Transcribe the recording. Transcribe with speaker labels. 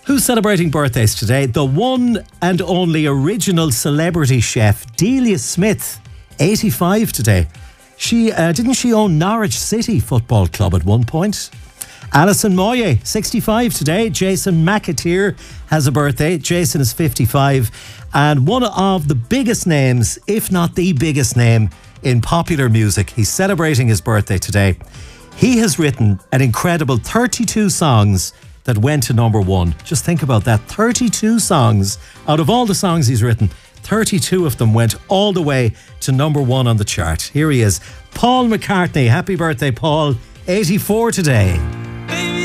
Speaker 1: Who's celebrating birthdays today? The one and only original celebrity chef, Delia Smith, 85 today. She didn't she own Norwich City Football Club at one point? Alison Moyet, 65 today. Jason McAteer has a birthday. Jason is 55. And one of the biggest names, if not the biggest name, in popular music. He's celebrating his birthday today. He has written an incredible 32 songs that went to number one. Just think about that. 32 songs. Out of all the songs he's written, 32 of them went all the way to number one on the chart. Here he is, Paul McCartney. Happy birthday, Paul. 84 today.